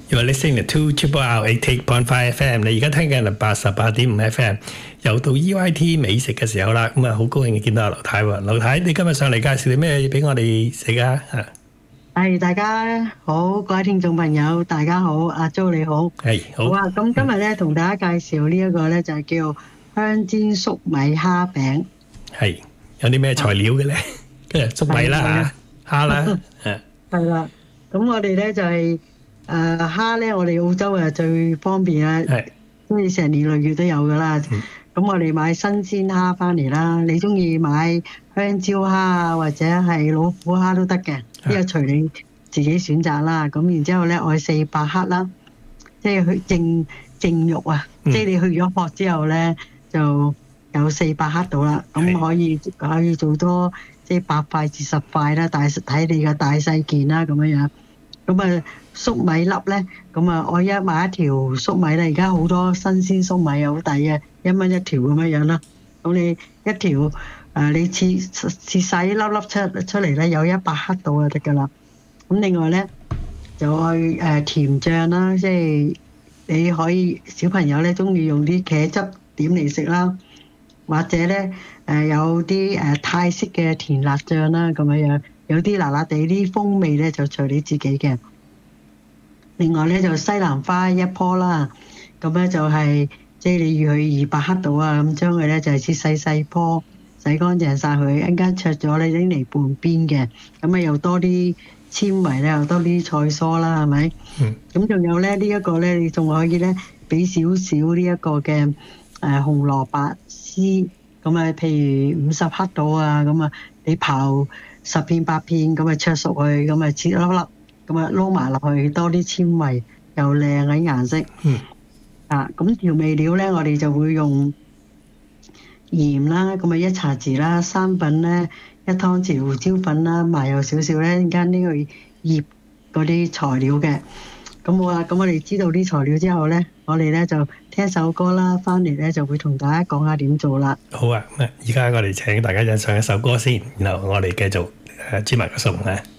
You are listening to Triple R 88.5 FM， 你而家聽緊係88.5 FM， 又到 EYT 美食嘅時候啦，咁啊好高興見到阿劉太喎，劉太你今日上嚟介紹啲咩嘢俾我哋食啊？ 大家好，各位聽眾朋友，大家好，阿 Jo 你好， 係好啊，咁今日咧同大家介紹呢一個咧就係叫香煎粟米蝦餅， 係有啲咩材料嘅咧？跟住粟米啦嚇，蝦啦， 係啦，咁我哋咧就係蝦咧，我哋澳洲啊最方便啊，中意成年累月都有噶啦。咁我哋買新鮮蝦翻嚟啦，你中意買香蕉蝦啊，或者係老虎蝦都得嘅，呢個隨你自己選擇啦。咁然之後咧，愛400克啦，即係去淨肉啊，即係你去咗殼之後咧，就有400克到啦。咁可以做多即係8塊至10塊啦，睇你嘅大細件啦，咁樣樣。咁啊，粟米粒咧，咁啊，我買一條粟米咧，而家好多新鮮粟米又好抵嘅，1蚊一條咁樣樣啦。咁你一條你切晒一粒粒出嚟咧，有100克到就得噶啦。咁另外咧，就愛甜醬啦，即係你可以小朋友咧中意用啲茄汁點嚟食啦，或者咧有啲泰式嘅甜辣醬啦，咁樣樣。有啲辣辣地啲風味咧就隨你自己嘅。另外咧就西蘭花一棵啦，咁咧就係即係你預佢200克到啊，咁將佢咧就係切細棵，洗乾淨晒佢，一陣間焯咗咧拎嚟半邊嘅，咁啊又多啲纖維咧，又多啲菜蔬啦，係咪？咁仲有咧呢一個咧，你仲可以咧俾少少呢一個嘅紅蘿蔔絲，咁啊譬如50克到啊，咁啊你刨10片8片咁啊灼熟佢，咁啊切粒粒，咁啊撈埋落去，多啲纖維又靚嘅顏色。咁調味料咧，我哋就會用鹽啦，咁啊1茶匙啦，生粉咧1湯匙，胡椒粉啦，麻油少少咧，陣間呢個醃嗰啲材料嘅。咁好啦，咁我哋知道啲材料之後咧，我哋咧就聽首歌啦，翻嚟咧就會同大家講下點做啦。 好啊，而家我哋請大家欣賞一首歌先，然後我哋繼續煮埋個餸啊。